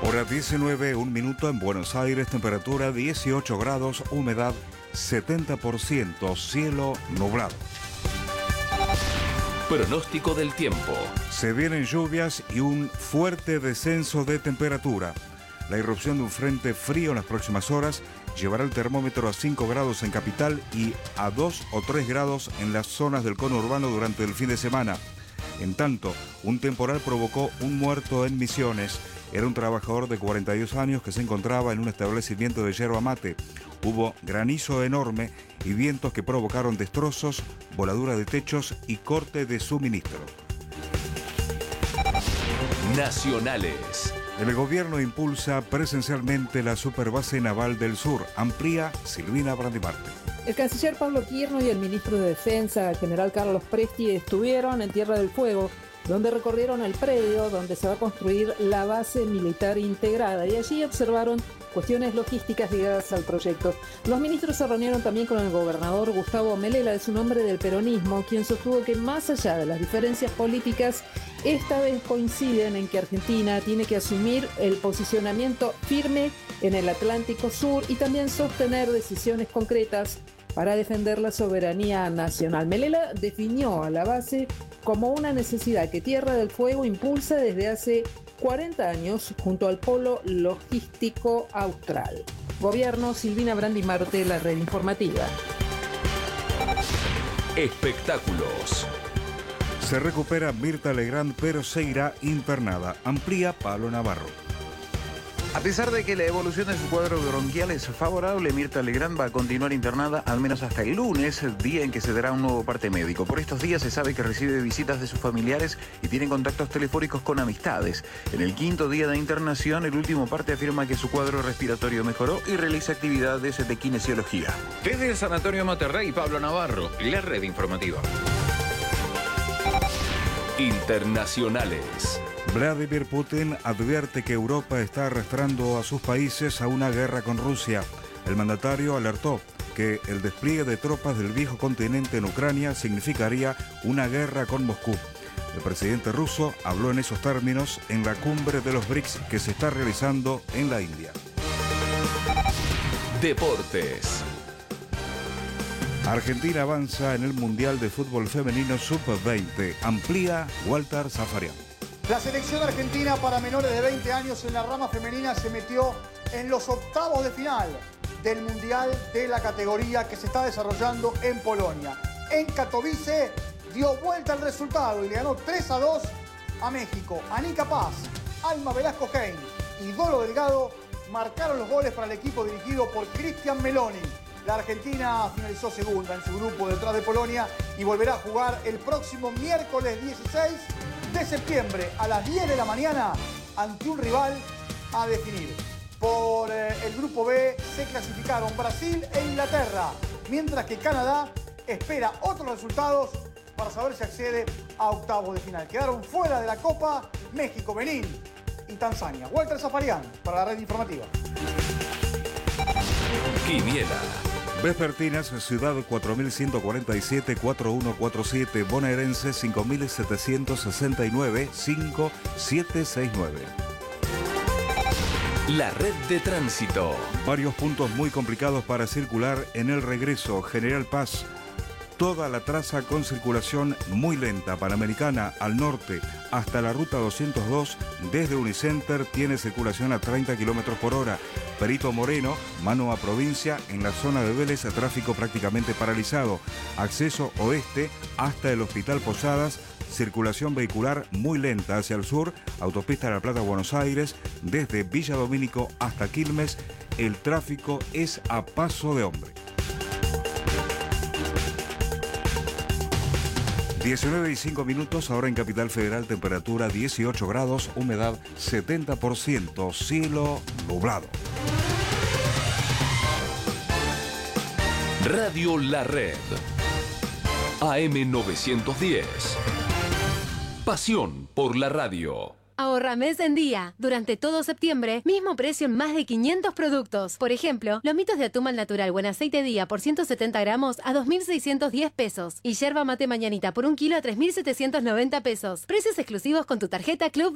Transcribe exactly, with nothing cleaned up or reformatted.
Hora diecinueve, un minuto en Buenos Aires, temperatura dieciocho grados, humedad setenta por ciento, cielo nublado. Pronóstico del tiempo. Se vienen lluvias y un fuerte descenso de temperatura. La irrupción de un frente frío en las próximas horas llevará el termómetro a cinco grados en capital y a dos o tres grados en las zonas del cono urbano durante el fin de semana. En tanto, un temporal provocó un muerto en Misiones. Era un trabajador de cuarenta y dos años que se encontraba en un establecimiento de yerba mate. Hubo granizo enorme y vientos que provocaron destrozos, voladura de techos y corte de suministro. Nacionales. El gobierno impulsa presencialmente la Superbase Naval del Sur. Amplía Silvina Brandimarte. El canciller Pablo Quirno y el ministro de Defensa, general Carlos Presti, estuvieron en Tierra del Fuego, donde recorrieron el predio donde se va a construir la base militar integrada, y allí observaron cuestiones logísticas ligadas al proyecto. Los ministros se reunieron también con el gobernador Gustavo Melela, es un hombre del peronismo, quien sostuvo que más allá de las diferencias políticas, esta vez coinciden en que Argentina tiene que asumir el posicionamiento firme en el Atlántico Sur y también sostener decisiones concretas para defender la soberanía nacional. Melela definió a la base como una necesidad que Tierra del Fuego impulsa desde hace cuarenta años junto al Polo Logístico Austral. Gobierno, Silvina Brandimarte, la red informativa. Espectáculos. Se recupera Mirta Legrand, pero seguirá internada. Amplía Pablo Navarro. A pesar de que la evolución de su cuadro bronquial es favorable, Mirta Legrand va a continuar internada al menos hasta el lunes, día en que se dará un nuevo parte médico. Por estos días se sabe que recibe visitas de sus familiares y tiene contactos telefónicos con amistades. En el quinto día de internación, el último parte afirma que su cuadro respiratorio mejoró y realiza actividades de kinesiología. Desde el Sanatorio Monterrey, Pablo Navarro, la red informativa. Internacionales. Vladimir Putin advierte que Europa está arrastrando a sus países a una guerra con Rusia. El mandatario alertó que el despliegue de tropas del viejo continente en Ucrania significaría una guerra con Moscú. El presidente ruso habló en esos términos en la cumbre de los B R I C S que se está realizando en la India. Deportes. Argentina avanza en el Mundial de Fútbol Femenino sub veinte. Amplía Walter Zafarian. La selección argentina para menores de veinte años en la rama femenina se metió en los octavos de final del Mundial de la categoría que se está desarrollando en Polonia. En Katowice dio vuelta al resultado y le ganó tres a dos a México. Anica Paz, Alma Velasco Hein y Dolo Delgado marcaron los goles para el equipo dirigido por Cristian Meloni. La Argentina finalizó segunda en su grupo detrás de Polonia y volverá a jugar el próximo miércoles dieciséis de septiembre a las diez de la mañana ante un rival a definir. Por eh, el grupo B se clasificaron Brasil e Inglaterra, mientras que Canadá espera otros resultados para saber si accede a octavos de final. Quedaron fuera de la Copa México, Benín y Tanzania. Walter Zafarian para la red informativa. Quiniela. Vespertinas, Ciudad cuatro mil ciento cuarenta y siete, cuatro mil ciento cuarenta y siete, Bonaerense cinco mil setecientos sesenta y nueve, cinco mil setecientos sesenta y nueve. La red de tránsito. Varios puntos muy complicados para circular en el regreso. General Paz, toda la traza con circulación muy lenta. Panamericana al norte hasta la ruta doscientos dos desde Unicenter tiene circulación a treinta kilómetros por hora. Perito Moreno, mano a provincia, en la zona de Vélez, tráfico prácticamente paralizado. Acceso oeste hasta el Hospital Posadas, circulación vehicular muy lenta hacia el sur, autopista de La Plata, Buenos Aires, desde Villa Domínico hasta Quilmes, el tráfico es a paso de hombre. diecinueve y cinco minutos, ahora en Capital Federal, temperatura dieciocho grados, humedad setenta por ciento, cielo nublado. Radio La Red. A M novecientos diez. Pasión por la radio. Ahorra mes en día. Durante todo septiembre, mismo precio en más de quinientos productos. Por ejemplo, lomitos de atún al natural buen aceite día por ciento setenta gramos a dos mil seiscientos diez pesos. Y yerba mate mañanita por un kilo a tres mil setecientos noventa pesos. Precios exclusivos con tu tarjeta Club